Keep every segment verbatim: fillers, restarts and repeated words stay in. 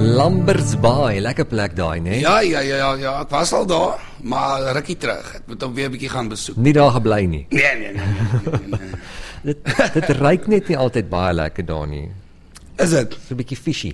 Lamberts Baai, lekker plek daai, né? Ja, ja, ja, ja, ja, ek was al daar, maar rukkie terug. Ek moet hom weer 'n bietjie gaan besoek. Nie daar gebly nie. Nee, nee, nee, nee, nee, nee. dit dit ruik net nie altyd baie lekker daar nie. Is dit? So 'n bietjie fishy.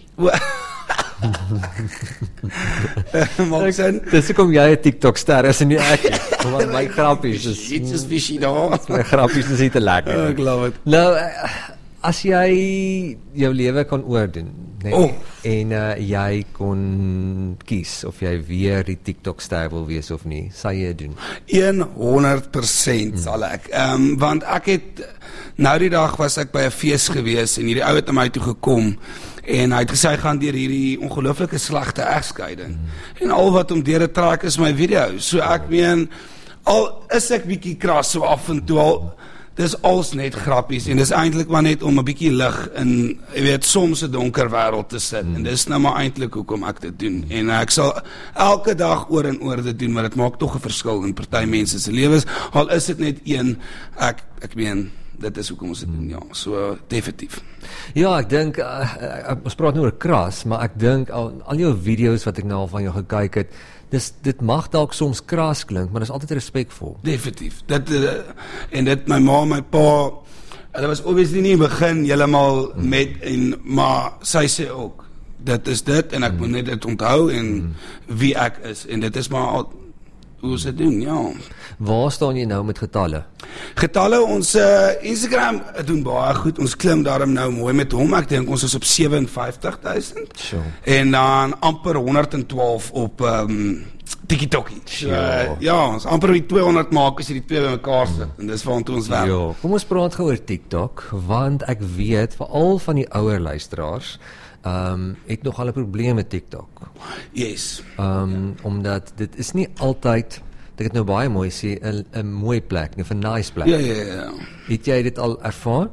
Maak sin? Dis hoekom jy 'n TikTok ster is en nie ek nie. Want my grappies is Iets is fishy daar. my grappies is nie te lekker. Ek glo dit. Nou, as jy jou lewe kon oordoen, nee, oh. en uh, jy kon kies of jy weer die TikTok ster wil wees of nie, sal jy doen? honderd persent sal ek. Um, want ek het, nou die dag was ek by 'n fees gewees en hierdie ou het na my toe gekom en hy het gesê hy gaan deur hierdie ongelooflike slegte egskeiding. Mm. En al wat hom deur trek is my video. So ek meen, al is ek bietjie kras so af en toe al, dis als net grappies en dis eintlik maar net om 'n bietjie lig in, jy weet, soms 'n donker wêreld te sit. Mm. En dis nou maar eintlik hoekom ek dit doen. En ek sal elke dag oor en oor dit doen, maar dit maak tog 'n verskil in party mense se lewens. Al is dit net een, ek ek meen dit is hoekom ons dit doen, ja, so definitief. Ja, ek dink, uh, uh, ons praat nou oor kras, maar ek dink al, al jou video's wat ek nou al van jou gekyk het, dis, dit mag dalk soms kras klink, maar dis altyd respekvol. Definitief, dit, uh, en dit, my ma, my pa, hulle was obviously nie in die begin helemaal mm. met, en, maar sy sê ook, dit is dit, en ek mm. moet net dit onthou, en mm. wie ek is, en dit is maar al, hoe ons dit doen, ja. Waar staan jy nou met getalle? Getalle, ons uh, Instagram doen baie goed, ons klim daarom nou mooi met hom, ek dink ons is op sewe en vyftig duisend, sure. En dan amper honderd en twaalf op um, TikTokie. So, uh, ja, ons amper die tweehonderd maak as jy die twee by mekaar sit, en dis waar ons werk. Ja, kom ons praat gou oor TikTok, want ek weet, veral van die ouer luisteraars, Um, het nogal 'n probleem met TikTok. Yes. Um, ja. Omdat dit is nie altyd, ek het nou baie mooi sê, 'n mooi plek, 'n nice plek. Ja, ja, ja. Het jy dit al ervaar?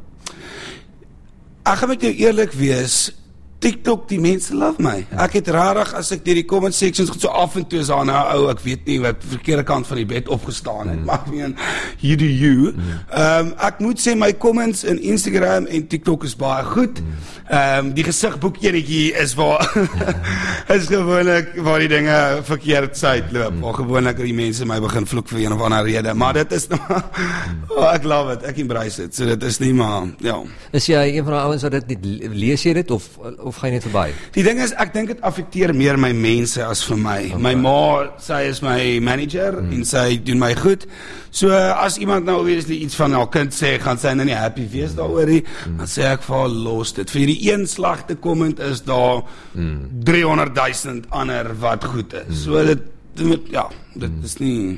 Ek gaan met jou eerlik wees, TikTok, die mense love my. Ja. Ek het rarig, as ek deur die comment sections so af en toe is aan nou ou, ek weet nie wat verkeerde kant van die bed opgestaan het, mm. maar ek meen, you do you. Mm. Um, ek moet sê, my comments in Instagram en TikTok is baie goed. Mm. Um, die gesigboek enetjie is waar, is gewoonlik waar die dinge verkeerd syd loop, mm. waar gewoonlik die mense my begin vloek vir een of ander rede, maar dit is nou, oh, ek love it, ek embrace it, so dit is nie maar, ja. Is jy een van die ouens wat dit nie, lees jy dit, of, of ga jy net verby? Die ding is, ek dink dit affekteer meer my mense as vir my. Okay. My ma, sy is my manager, mm. en sy doen my goed, so as iemand nou obviously iets van haar kind sê, gaan sy nou nie happy wees daaroor nie, mm. dan sê ek vir haar, los dit, vir die een slegte comment is daar mm. driehonderd duisend ander wat goed is, mm. so dit, dit ja, dit mm. is nie,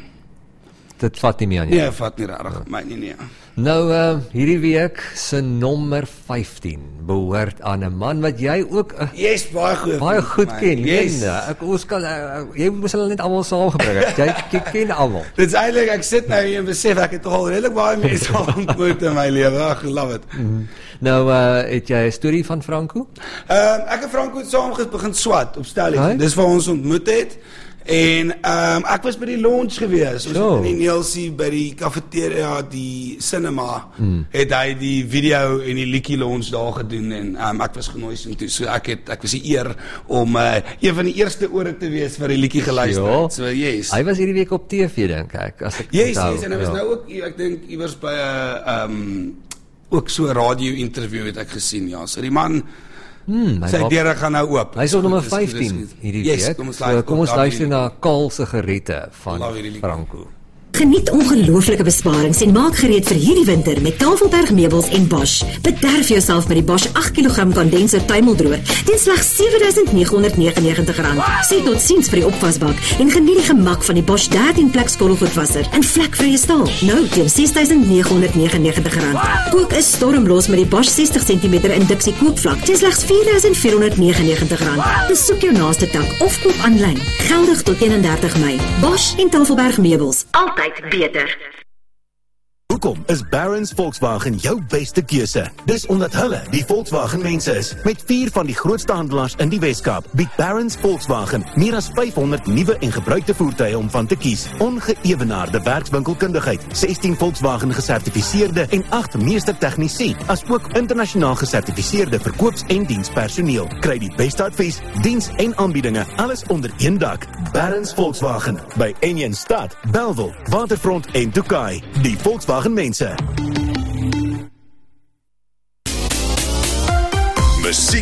dit vat nie meer aan jou? Nee, vat nie rarig, ja. my nie, nee. Nou, uh, hierdie week se nommer vyftien behoort aan 'n man wat jy ook uh, yes, baie goed, baie goed man. ken. Yes. En, ek, ons kan, uh, jy moes hulle net allemaal saamgebring het. Jy, jy ken allemaal. Dit is eintlik, ek sit nou hier en besef, ek het al redelijk baie mense ontmoet in my lewe, ag, love it. Mm. Nou, uh, het jy 'n storie van Franco? Um, ek en Franco het saam begin swat op Stellies, dis waar ons ontmoet het. En um, ek was by die launch gewees, ons so. Het in die Nielsie by die cafeteria, die cinema, mm. het hy die video en die liedjie launch daar gedoen, en um, ek was genooi sin toe, so ek het, ek was die eer om uh, een van die eerste ore te wees vir die liedjie geluister het, so yes. Hy was hierdie week op T V, denk ek, as ek yes, yes, en hy was ja. nou ook, ek dink, iewers by 'n, um, ook so 'n radio interview het ek gesien, ja, so die man, Hmm, sy deure gaan nou oop. Hy is op nommer vyftien hierdie yes, week. Kom ons, so, kom ons luister na Kaal se Gerette van Franco. Geniet ongelooflike besparings en maak gereed vir hierdie winter met Tafelberg meubels en Bosch. Bederf jouself met die Bosch agt kilogram kondenser tuimeldroër teen slegs sewe duisend nege honderd negenennegentig rand. Sê tot siens vir die opwasbak en geniet die gemak van die Bosch dertien plek skottelgoedwasser en vlekvrye staal. Nou teen ses duisend nege honderd negenennegentig rand. Kook is stormlos met die Bosch sestig sentimeter induksie kookvlak teen slegs vier duisend vier honderd negenennegentig rand. Besoek jou naaste tak of koop aanlyn. Geldig tot eenendertig Mei. Bosch en Tafelberg meubels. Altyd beter. Hoekom is Barron's Volkswagen jou beste keuse? Dis omdat hulle die Volkswagen mense is. Met vier van die grootste handelaars in die Weskaap bied Barron's Volkswagen meer as vyfhonderd nuwe en gebruikte voertuie om van te kies. Ongeëwenaarde werkswinkelkundigheid, sestien Volkswagen gesertifiseerde en agt meester tegnisie, as ook internasionaal gesertifiseerde verkoops- en dienspersoneel. Kry die beste advies, diens en aanbiedinge, alles onder een dak. Barron's Volkswagen by Enjen Stad, Bellville, Waterfront en Tokai. Die Volkswagen mense. Musiek